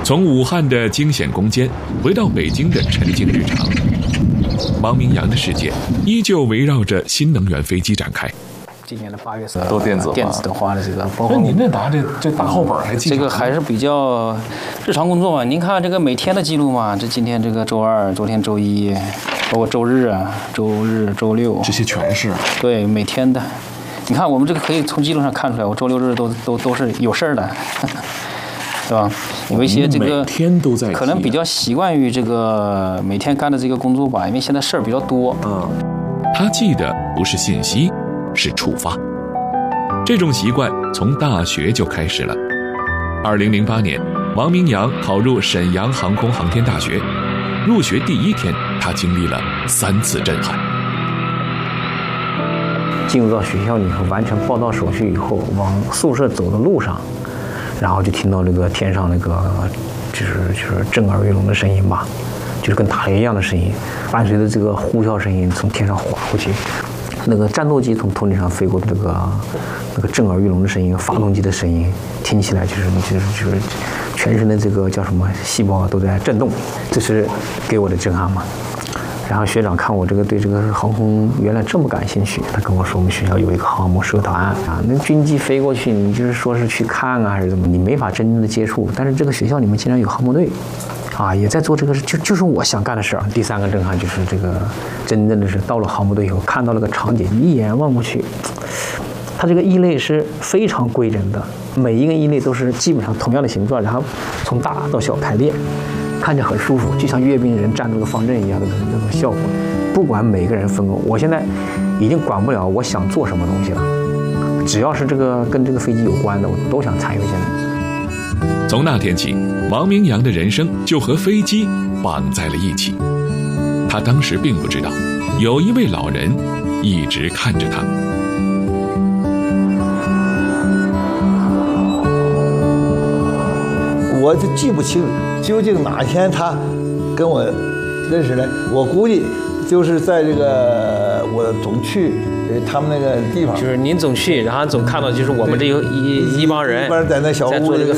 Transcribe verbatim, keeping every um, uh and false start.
从武汉的惊险攻坚回到北京的沉静日常，王明阳的世界依旧围绕着新能源飞机展开。 今年的八月份都电子化电子化的这个，包括您这拿这这大厚本还记这个还是比较日常工作嘛。您看这个每天的记录嘛，这今天这个周二，昨天周一，包括周日啊、周日、周六， 这些全是对每天的。你看我们这个可以从记录上看出来，我周六日都都都是有事儿的。是吧？有一些这个每天都在， 可能比较习惯于这个每天干的这个工作吧，因为现在事儿比较多。 嗯， 他记得不是信息，是触发。这种习惯从大学就开始了。二零零八年，王明阳考入沈阳航空航天大学，入学第一天，他经历了三次震撼。 进入到学校以后，完成报到手续以后，往宿舍走的路上。然后就听到这个天上那个，就是就是震耳欲聋的声音吧，就是跟打雷一样的声音，伴随着这个呼啸声音从天上划过去，那个战斗机从头顶上飞过的这个那个震耳欲聋的声音，发动机的声音，听起来就是就是就是全身的这个叫什么细胞都在震动，这是给我的震撼嘛。然后学长看我这个对这个航空原来这么感兴趣，他跟我说我们学校有一个航母社团啊，那军机飞过去，你就是说是去看啊还是怎么，你没法真正的接触。但是这个学校里面竟然有航母队，啊，也在做这个事，就就是我想干的事儿。第三个震撼就是这个，真正的是到了航母队以后，看到了个场景，一眼望过去，它这个衣类是非常规整的，每一个衣类都是基本上同样的形状，然后从大到小排列。看着很舒服，就像阅兵人站住个方阵一样的那种效果。不管每个人分工，我现在已经管不了我想做什么东西了，只要是这个跟这个飞机有关的，我都想参与进来。 从那天起，王明阳的人生就和飞机绑在了一起。他当时并不知道，有一位老人一直看着他。 我就记不清究竟哪天他跟我认识的，我估计就是在这个我总去他们那个地方， 就是您总去，然后总看到就是我们这一一一帮人一帮人在那小屋在做这个